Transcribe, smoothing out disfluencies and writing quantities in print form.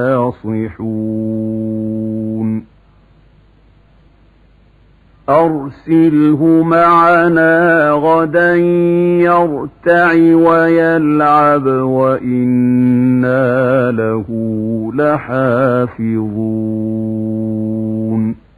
ناصحون أرسله معنا غدا يرتع ويلعب وإنا له لحافظون